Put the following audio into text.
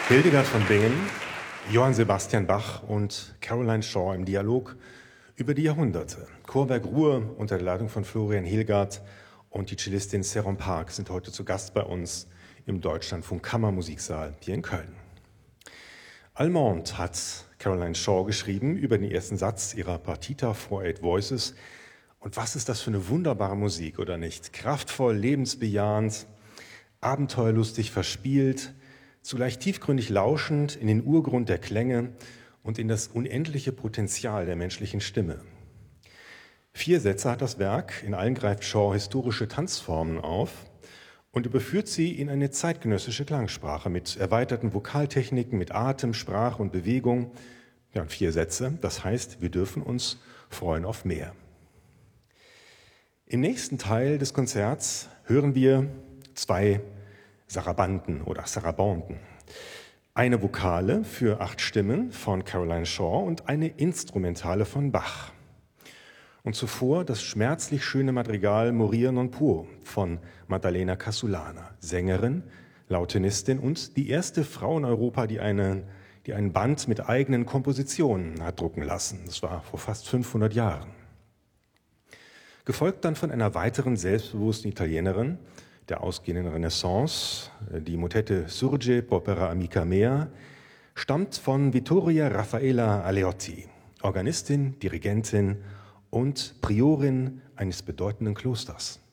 Hildegard von Bingen, Johann Sebastian Bach und Caroline Shaw im Dialog über die Jahrhunderte. Chorwerk Ruhr unter der Leitung von Florian Hilgard und die Cellistin Seron Park sind heute zu Gast bei uns im Deutschlandfunk Kammermusiksaal hier in Köln. Allemande hat Caroline Shaw geschrieben über den ersten Satz ihrer Partita for Eight Voices. Und was ist das für eine wunderbare Musik, oder nicht? Kraftvoll, lebensbejahend, abenteuerlustig verspielt, zugleich tiefgründig lauschend in den Urgrund der Klänge und in das unendliche Potenzial der menschlichen Stimme. 4 Sätze hat das Werk, in allen greift Shaw historische Tanzformen auf und überführt sie in eine zeitgenössische Klangsprache mit erweiterten Vokaltechniken, mit Atem, Sprache und Bewegung. Ja, und 4 Sätze, das heißt, wir dürfen uns freuen auf mehr. Im nächsten Teil des Konzerts hören wir 2 Sarabanden oder Sarabanden. Eine Vokale für 8 Stimmen von Caroline Shaw und eine Instrumentale von Bach. Und zuvor das schmerzlich schöne Madrigal Morir non può von Maddalena Casulana, Sängerin, Lautenistin und die erste Frau in Europa, die einen Band mit eigenen Kompositionen hat drucken lassen. Das war vor fast 500 Jahren. Gefolgt dann von einer weiteren selbstbewussten Italienerin der ausgehenden Renaissance. Die Motette Surge Popera Amica Mea stammt von Vittoria Raffaella Aleotti, Organistin, Dirigentin und Priorin eines bedeutenden Klosters.